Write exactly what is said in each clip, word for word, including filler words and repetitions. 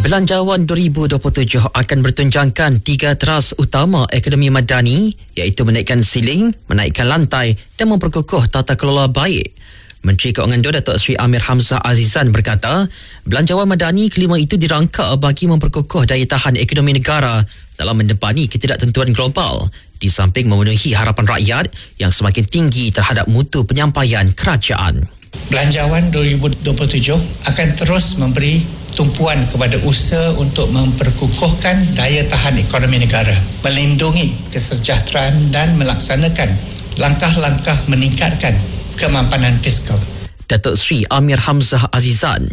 Belanjawan dua ribu dua puluh tujuh akan bertunjangkan tiga teras utama ekonomi madani, iaitu menaikkan siling, menaikkan lantai dan memperkukuh tata kelola baik. Menteri Kewangan Dua Datuk Seri Amir Hamzah Azizan berkata, belanjawan madani kelima itu dirangka bagi memperkukuh daya tahan ekonomi negara dalam mendepani ketidaktentuan global, di samping memenuhi harapan rakyat yang semakin tinggi terhadap mutu penyampaian kerajaan. Belanjawan dua ribu dua puluh tujuh akan terus memberi tumpuan kepada usaha untuk memperkukuhkan daya tahan ekonomi negara, melindungi kesejahteraan dan melaksanakan langkah-langkah meningkatkan kemampanan fiskal. Datuk Seri Amir Hamzah Azizan.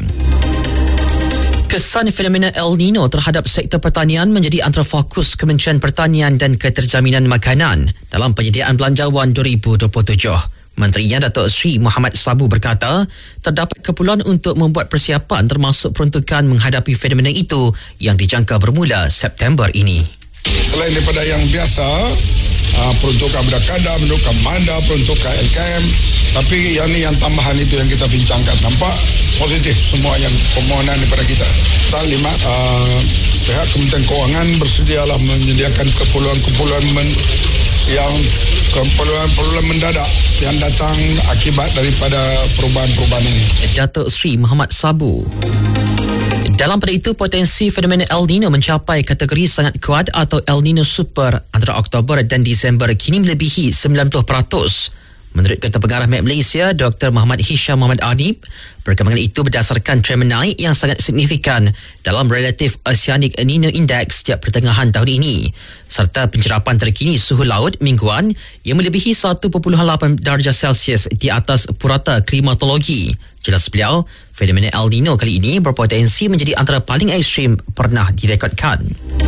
Kesan fenomena El Nino terhadap sektor pertanian menjadi antara fokus Kementerian Pertanian dan Keterjaminan Makanan dalam penyediaan belanjawan dua ribu dua puluh tujuh. Menterinya Datuk Seri Muhammad Sabu berkata, terdapat keperluan untuk membuat persiapan termasuk peruntukan menghadapi fenomena itu yang dijangka bermula September ini. Selain daripada yang biasa, uh, peruntukan budak kadar, peruntukan manda, peruntukan L K M, tapi yang ni yang tambahan itu yang kita bincangkan. Nampak positif semua yang permohonan daripada kita. Kita limat uh, pihak Kementerian Kewangan bersedialah menyediakan keperluan-keperluan men- yang keperluan-keperluan mendadak yang datang akibat daripada perubahan-perubahan ini. Datuk Seri Muhammad Sabu. Dalam pada itu, potensi fenomena El Nino mencapai kategori sangat kuat atau El Nino Super antara Oktober dan Disember kini melebihi sembilan puluh peratus. Menurut Ketua Pengarah Met Malaysia, Doktor Muhammad Hisham Muhammad Adib, perkembangan itu berdasarkan trend menaik yang sangat signifikan dalam relatif Oceanic El Nino Index setiap pertengahan tahun ini, serta pencerapan terkini suhu laut mingguan yang melebihi satu perpuluhan lapan darjah Celsius di atas purata klimatologi. Jelas beliau, fenomena El Nino kali ini berpotensi menjadi antara paling ekstrim pernah direkodkan.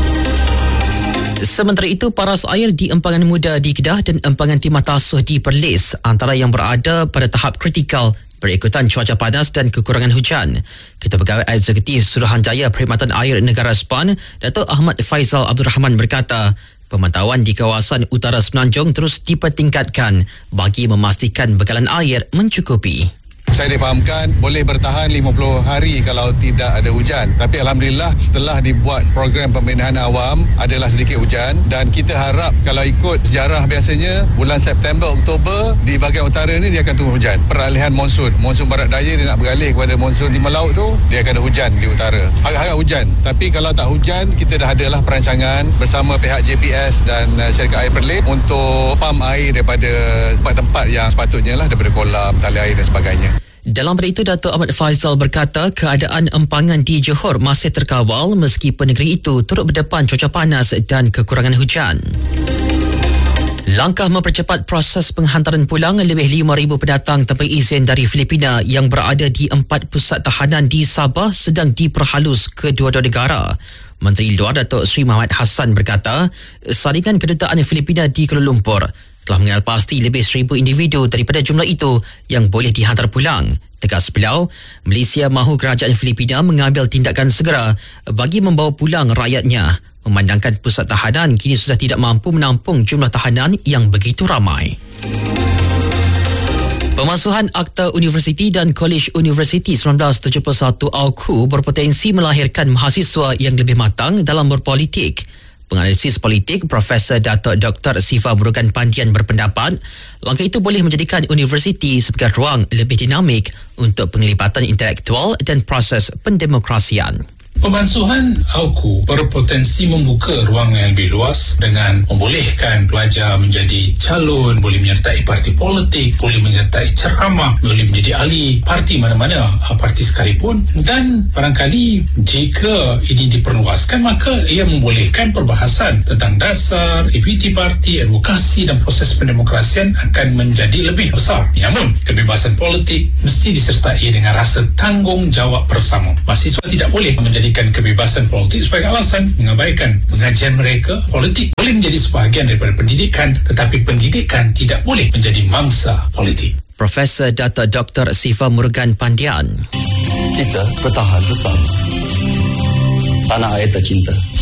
Sementara itu, paras air di Empangan Muda di Kedah dan Empangan Timah Tasuh di Perlis antara yang berada pada tahap kritikal berikutan cuaca panas dan kekurangan hujan. Ketua Pegawai Eksekutif Suruhanjaya Perkhidmatan Air Negara Sepang, Datuk Ahmad Faizal Abdul Rahman berkata, pemantauan di kawasan utara Semenanjung terus dipertingkatkan bagi memastikan bekalan air mencukupi. Saya difahamkan boleh bertahan lima puluh hari kalau tidak ada hujan. Tapi Alhamdulillah setelah dibuat program pembinaan awam adalah sedikit hujan, dan kita harap kalau ikut sejarah biasanya bulan September, Oktober di bahagian utara ni dia akan turun hujan. Peralihan monsun. Monsun barat daya dia nak beralih kepada monsun timur laut tu, dia akan ada hujan di utara. Harap-harap hujan. Tapi kalau tak hujan, kita dah adalah perancangan bersama pihak J P S dan uh, syarikat air Perlis untuk pam air daripada tempat-tempat yang sepatutnya lah, daripada kolam, tali air dan sebagainya. Dalam pada itu, Datuk Ahmad Faizal berkata keadaan empangan di Johor masih terkawal meskipun negeri itu turut berdepan cuaca panas dan kekurangan hujan. Langkah mempercepat proses penghantaran pulang lebih lima ribu pendatang tanpa izin dari Filipina yang berada di empat pusat tahanan di Sabah sedang diperhalus kedua-dua negara. Menteri Luar Datuk Seri Muhammad Hassan berkata, saringan kedutaan Filipina di Kuala Lumpur telah mengenal pasti lebih seribu individu daripada jumlah itu yang boleh dihantar pulang. Tegas beliau, Malaysia mahu kerajaan Filipina mengambil tindakan segera bagi membawa pulang rakyatnya, memandangkan pusat tahanan kini sudah tidak mampu menampung jumlah tahanan yang begitu ramai. Pemasuhan Akta Universiti dan Kolej Universiti sembilan belas tujuh puluh satu A U K U berpotensi melahirkan mahasiswa yang lebih matang dalam berpolitik. Penganalisis politik Profesor Datuk Doktor Siva Murugan Pandian berpendapat langkah itu boleh menjadikan universiti sebagai ruang lebih dinamik untuk penglibatan intelektual dan proses pendemokrasian. Pemansuhan A U K U berpotensi membuka ruang yang lebih luas dengan membolehkan pelajar menjadi calon, boleh menyertai parti politik, boleh menyertai ceramah, boleh menjadi ahli parti mana-mana, parti sekalipun, dan barangkali jika ini diperluaskan maka ia membolehkan perbahasan tentang dasar, aktiviti parti, advokasi dan proses pendemokrasian akan menjadi lebih besar. Namun, kebebasan politik mesti disertai dengan rasa tanggungjawab bersama. Mahasiswa tidak boleh menjadi menjadikan kebebasan politik sebagai alasan mengabaikan pengajian mereka. Politik boleh menjadi sebahagian daripada pendidikan, tetapi pendidikan tidak boleh menjadi mangsa politik. Profesor Datuk Doktor Siva Murugan Pandian. Kita bertahan bersama. Tanah air tercinta.